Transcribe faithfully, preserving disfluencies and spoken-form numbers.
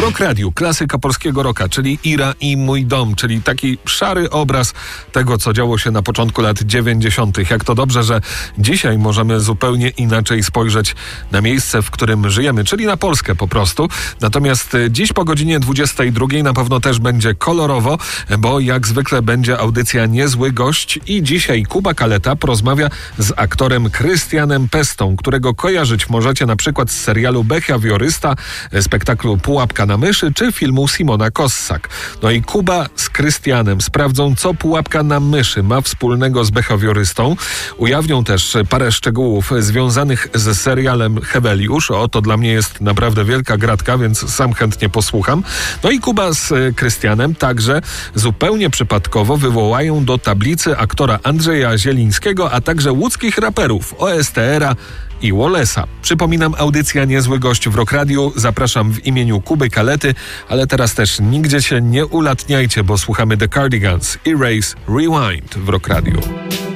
Rock Radio, klasyka polskiego rocka, czyli Ira i Mój Dom, czyli taki szary obraz tego, co działo się na początku lat dziewięćdziesiątych. Jak to dobrze, że dzisiaj możemy zupełnie inaczej spojrzeć na miejsce, w którym żyjemy, czyli na Polskę po prostu. Natomiast dziś po godzinie dwudziestej drugiej na pewno też będzie kolorowo, bo jak zwykle będzie audycja Niezły Gość i dzisiaj Kuba Kaleta porozmawia z aktorem Krystianem Pestą, którego kojarzyć możecie na przykład z serialu Behawiorysta, spektaklu Pułapka na myszy czy filmu Simona Kossak. No i Kuba z Krystianem sprawdzą, co Pułapka na myszy ma wspólnego z Behawiorystą. Ujawnią też parę szczegółów związanych z serialem Heweliusz. O, to dla mnie jest naprawdę wielka gratka, więc sam chętnie posłucham. No i Kuba z Krystianem także zupełnie przypadkowo wywołają do tablicy aktora Andrzeja Zielińskiego, a także łódzkich raperów O S T R a i Wallace'a. Przypominam, audycja Niezły Gość w Rock Radio. Zapraszam w imieniu Kuby Kalety, ale teraz też nigdzie się nie ulatniajcie, bo słuchamy The Cardigans, Erase, Rewind w Rock Radio.